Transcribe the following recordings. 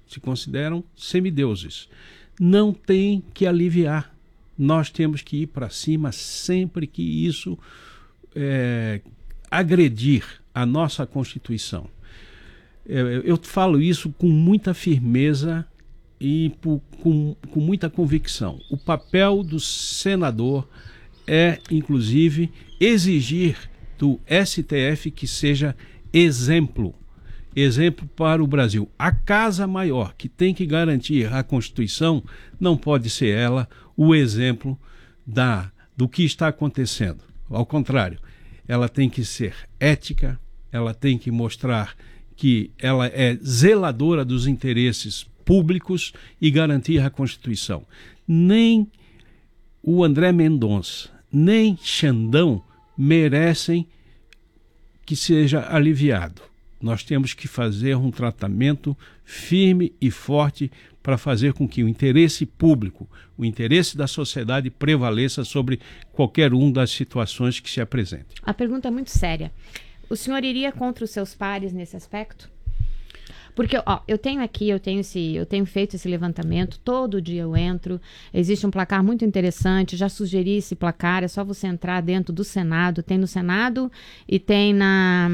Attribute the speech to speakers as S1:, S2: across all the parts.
S1: se consideram semideuses. Não tem que aliviar. Nós temos que ir para cima sempre que isso agredir a nossa Constituição. Eu falo isso com muita firmeza e com muita convicção. O papel do senador é, inclusive, exigir do STF que seja exemplo para o Brasil. A Casa Maior, que tem que garantir a Constituição, não pode ser ela o exemplo do que está acontecendo. Ao contrário, ela tem que ser ética, ela tem que mostrar que ela é zeladora dos interesses públicos e garantir a Constituição. Nem o André Mendonça, nem Xandão merecem que seja aliviado. Nós temos que fazer um tratamento firme e forte para fazer com que o interesse público, o interesse da sociedade prevaleça sobre qualquer uma das situações que se apresentem.
S2: A pergunta é muito séria. O senhor iria contra os seus pares nesse aspecto? Porque, eu tenho feito esse levantamento, todo dia eu entro, existe um placar muito interessante, já sugeri esse placar, é só você entrar dentro do Senado, tem no Senado e tem na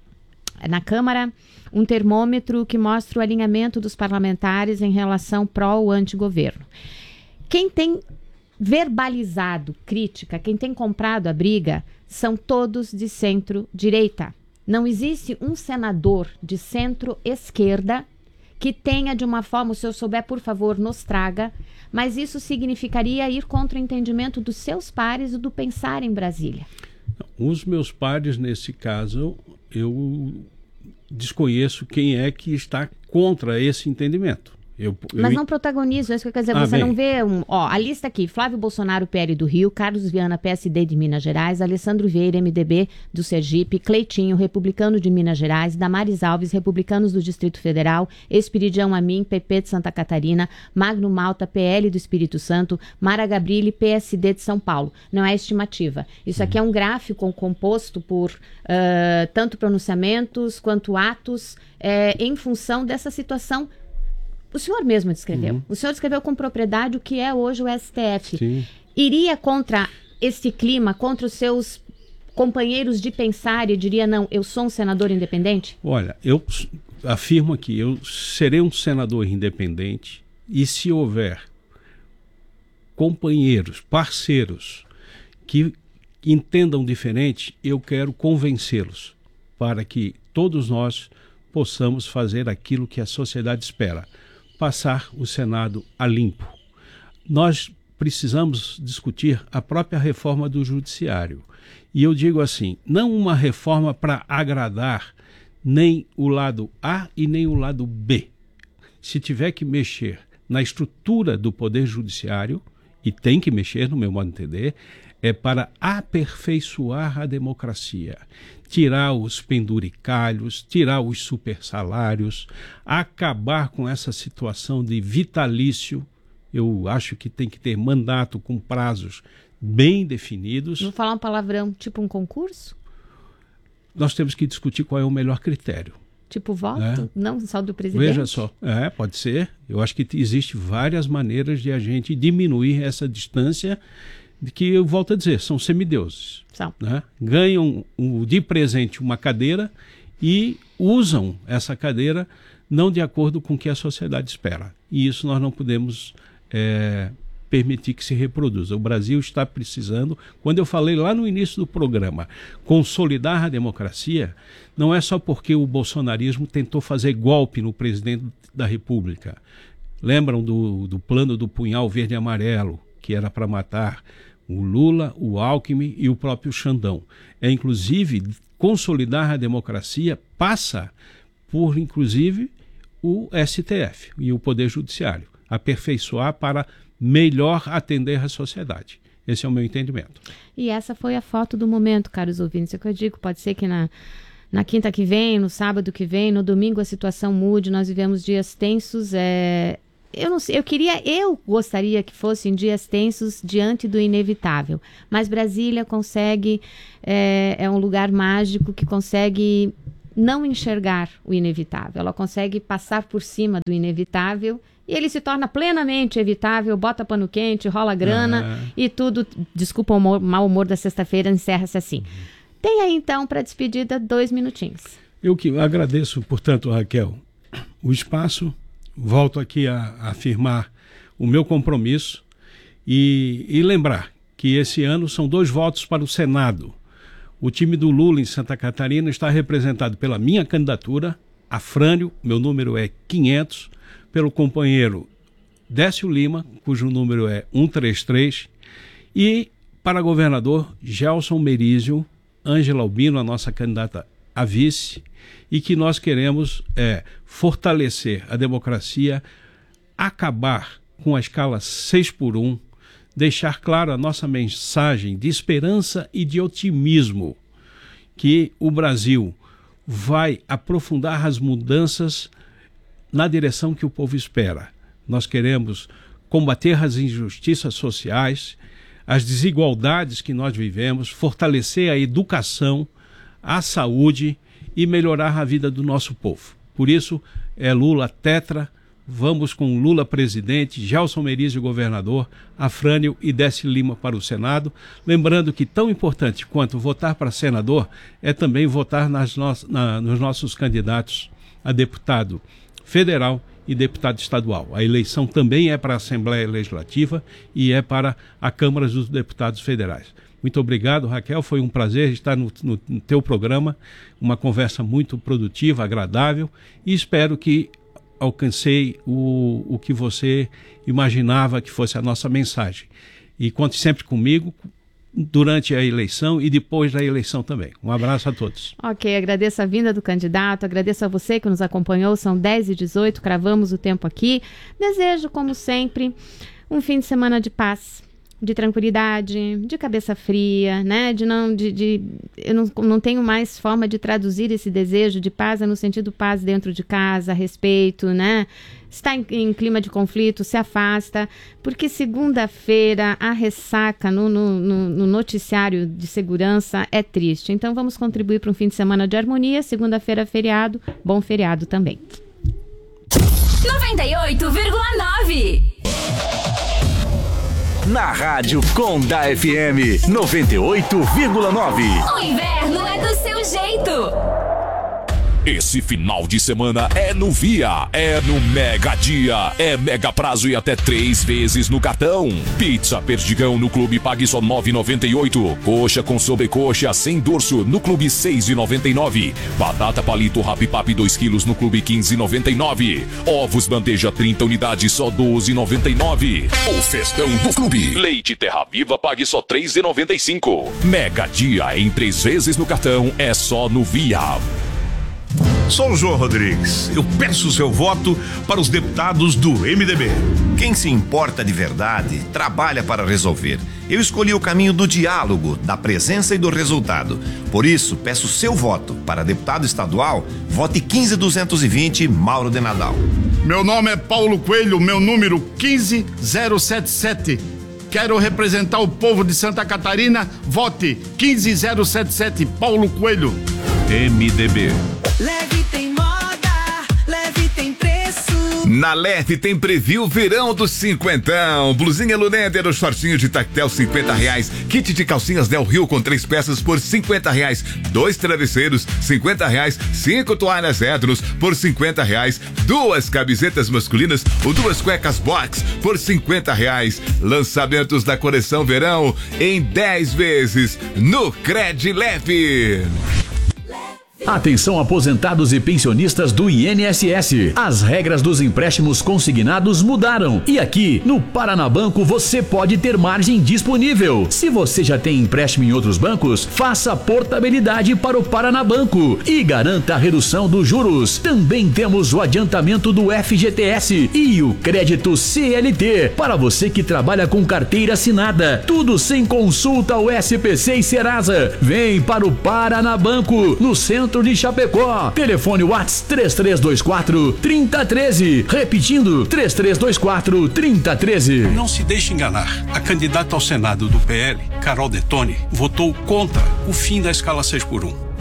S2: Câmara um termômetro que mostra o alinhamento dos parlamentares em relação pró ou anti-governo. Quem tem verbalizado crítica, quem tem comprado a briga, são todos de centro-direita. Não existe um senador de centro-esquerda que tenha de uma forma, se eu souber, por favor, nos traga, mas isso significaria ir contra o entendimento dos seus pares e do pensar em Brasília.
S1: Os meus pares, nesse caso, eu desconheço quem é que está contra esse entendimento.
S2: Mas não protagoniza, isso quer dizer, você não vê a lista aqui: Flávio Bolsonaro, PL do Rio, Carlos Viana, PSD de Minas Gerais, Alessandro Vieira, MDB do Sergipe, Cleitinho, republicano de Minas Gerais, Damares Alves, republicanos do Distrito Federal, Espiridião Amin, PP de Santa Catarina, Magno Malta, PL do Espírito Santo, Mara Gabrilli, PSD de São Paulo. Não é estimativa. Isso aqui é um gráfico composto por tanto pronunciamentos quanto atos em função dessa situação. O senhor mesmo descreveu. O senhor descreveu com propriedade o que é hoje o STF.
S1: Sim.
S2: Iria contra este clima, contra os seus companheiros de pensar e diria, não, eu sou um senador independente?
S1: Olha, eu afirmo aqui, eu serei um senador independente e se houver companheiros, parceiros que entendam diferente, eu quero convencê-los para que todos nós possamos fazer aquilo que a sociedade espera. Passar o Senado a limpo. Nós precisamos discutir a própria reforma do Judiciário. E eu digo assim, não uma reforma para agradar nem o lado A e nem o lado B. Se tiver que mexer na estrutura do Poder Judiciário, e tem que mexer, no meu modo de entender, é para aperfeiçoar a democracia, tirar os penduricalhos, tirar os supersalários, acabar com essa situação de vitalício. Eu acho que tem que ter mandato com prazos bem definidos.
S2: Vou falar um palavrão, tipo um concurso?
S1: Nós temos que discutir qual é o melhor critério.
S2: Tipo voto? Não só do presidente?
S1: Veja só, pode ser. Eu acho que existe várias maneiras de a gente diminuir essa distância, que eu volto a dizer, são semideuses. Né? Ganham de presente uma cadeira e usam essa cadeira não de acordo com o que a sociedade espera. E isso nós não podemos permitir que se reproduza. O Brasil está precisando, quando eu falei lá no início do programa, consolidar a democracia, não é só porque o bolsonarismo tentou fazer golpe no presidente da República. Lembram do plano do punhal verde e amarelo, que era para matar o Lula, o Alckmin e o próprio Xandão. Inclusive, consolidar a democracia passa por, inclusive, o STF e o Poder Judiciário. Aperfeiçoar para melhor atender a sociedade. Esse é o meu entendimento.
S2: E essa foi a foto do momento, caros ouvintes. É o que eu digo, pode ser que na quinta que vem, no sábado que vem, no domingo a situação mude, nós vivemos dias tensos. Eu não sei, eu gostaria que fossem dias tensos diante do inevitável, mas Brasília consegue, é um lugar mágico que consegue não enxergar o inevitável, ela consegue passar por cima do inevitável e ele se torna plenamente evitável, bota pano quente, rola grana e tudo, desculpa o mau humor da sexta-feira, encerra-se assim. Tem aí então para despedida 2 minutinhos.
S1: Eu que agradeço, portanto, Raquel, o espaço, volto aqui a afirmar o meu compromisso e lembrar que esse ano são 2 votos para o Senado. O time do Lula em Santa Catarina está representado pela minha candidatura, Afrânio, meu número é 500, pelo companheiro Décio Lima, cujo número é 133, e para governador Gelson Merizio, Ângela Albino, a nossa candidata a vice, e que nós queremos fortalecer a democracia, acabar com a escala 6x1, deixar claro a nossa mensagem de esperança e de otimismo, que o Brasil vai aprofundar as mudanças na direção que o povo espera. Nós queremos combater as injustiças sociais, as desigualdades que nós vivemos, fortalecer a educação, a saúde e melhorar a vida do nosso povo. Por isso, é Lula tetra. Vamos com Lula presidente, Gelson Merizio governador, Afrânio e Décio Lima para o Senado. Lembrando que tão importante quanto votar para senador é também votar nos nossos candidatos a deputado federal e deputado estadual. A eleição também é para a Assembleia Legislativa e é para a Câmara dos Deputados Federais. Muito obrigado, Raquel. Foi um prazer estar no teu programa, uma conversa muito produtiva, agradável, e espero que alcancei o que você imaginava que fosse a nossa mensagem. E conte sempre comigo durante a eleição e depois da eleição também. Um abraço a todos.
S2: Ok, agradeço a vinda do candidato, agradeço a você que nos acompanhou, são 10h18, cravamos o tempo aqui. Desejo, como sempre, um fim de semana de paz, de tranquilidade, de cabeça fria, né? Eu não tenho mais forma de traduzir esse desejo de paz, no sentido paz dentro de casa, respeito, né? Está em clima de conflito, se afasta, porque segunda-feira a ressaca no noticiário de segurança é triste. Então vamos contribuir para um fim de semana de harmonia, segunda-feira feriado, bom feriado também.
S3: 98,9 Na Rádio Conda FM 98,9. O inverno é do seu jeito.
S4: Esse final de semana é no Via, é no Mega Dia, é mega prazo e até 3 vezes no cartão. Pizza Perdigão no Clube pague só R$ 9,98. Coxa com sobrecoxa sem dorso no Clube R$ 6,99. Batata palito Rapipap 2 kg no Clube R$ 15,99. Ovos bandeja 30 unidades só R$ 12,99. O festão do Clube. Leite Terra Viva pague só R$ 3,95. Mega Dia em 3 vezes no cartão é só no Via.
S5: Sou o João Rodrigues. Eu peço o seu voto para os deputados do MDB.
S6: Quem se importa de verdade, trabalha para resolver. Eu escolhi o caminho do diálogo, da presença e do resultado. Por isso, peço seu voto para deputado estadual. Vote 15220, Mauro de Nadal.
S7: Meu nome é Paulo Coelho, meu número 15077. Quero representar o povo de Santa Catarina. Vote 15077, Paulo Coelho.
S5: MDB.
S8: Leve tem moda, leve tem preço.
S9: Na Leve tem preview verão do cinquentão. Blusinha Luneder, o shortinho de tactel R$50. Kit de calcinhas Del Rio com 3 peças por R$50. 2 travesseiros R$50. 5 toalhas Edros por R$50. 2 camisetas masculinas ou 2 cuecas box por R$50. Lançamentos da coleção verão em 10 vezes no Cred Leve.
S10: Atenção aposentados e pensionistas do INSS. As regras dos empréstimos consignados mudaram e aqui no Paranabanco você pode ter margem disponível. Se você já tem empréstimo em outros bancos, faça portabilidade para o Paranabanco e garanta a redução dos juros. Também temos o adiantamento do FGTS e o crédito CLT para você que trabalha com carteira assinada. Tudo sem consulta ao SPC e Serasa. Vem para o Paranabanco, no centro de Chapecó. Telefone WhatsApp 3324-3013. Repetindo, 3324-3013.
S1: Não se deixe enganar. A candidata ao Senado do PL, Carol Detoni, votou contra o fim da escala 6x1.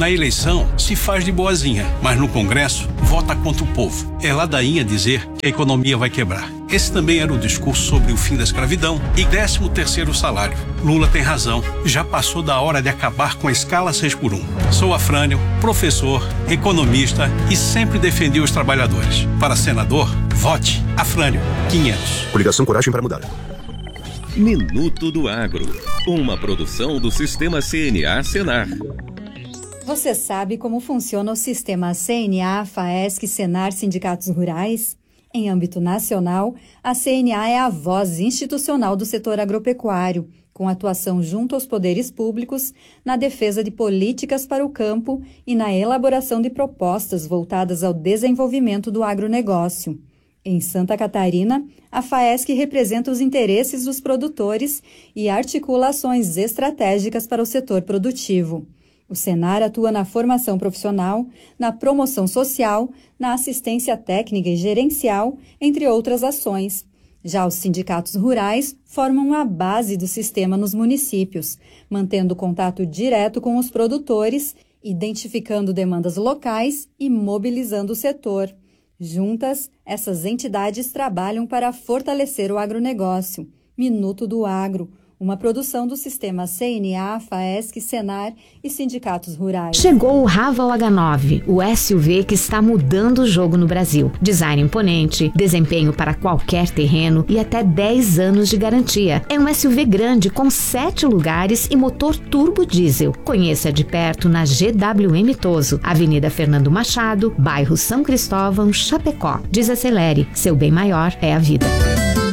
S1: Na eleição, se faz de boazinha, mas no Congresso, vota contra o povo. É ladainha dizer que a economia vai quebrar. Esse também era o discurso sobre o fim da escravidão e 13º salário. Lula tem razão, já passou da hora de acabar com a escala 6x1. Sou Afrânio, professor, economista e sempre defendi os trabalhadores. Para senador, vote Afrânio 500.
S11: Coligação Coragem para Mudar.
S12: Minuto do Agro, uma produção do Sistema CNA Senar.
S13: Você sabe como funciona o sistema CNA, FAESC, Senar, Sindicatos Rurais? Em âmbito nacional, a CNA é a voz institucional do setor agropecuário, com atuação junto aos poderes públicos, na defesa de políticas para o campo e na elaboração de propostas voltadas ao desenvolvimento do agronegócio. Em Santa Catarina, a FAESC representa os interesses dos produtores e articula ações estratégicas para o setor produtivo. O Senar atua na formação profissional, na promoção social, na assistência técnica e gerencial, entre outras ações. Já os sindicatos rurais formam a base do sistema nos municípios, mantendo contato direto com os produtores, identificando demandas locais e mobilizando o setor. Juntas, essas entidades trabalham para fortalecer o agronegócio. Minuto do Agro, uma produção do sistema CNA, FAESC, Senar e sindicatos rurais.
S2: Chegou o Raval H9, o SUV que está mudando o jogo no Brasil. Design imponente, desempenho para qualquer terreno e até 10 anos de garantia. É um SUV grande com 7 lugares e motor turbo diesel. Conheça de perto na GWM Toso, Avenida Fernando Machado, bairro São Cristóvão, Chapecó. Desacelere, seu bem maior é a vida.